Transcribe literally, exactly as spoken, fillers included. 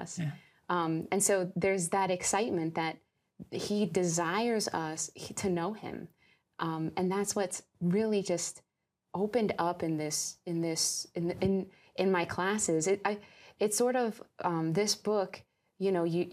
us. Yeah. Um, and so there's that excitement that he desires us to know him. Um, and that's what's really just opened up in this, in this, in, in, in my classes. It, I, it's sort of, um, this book, you know, you,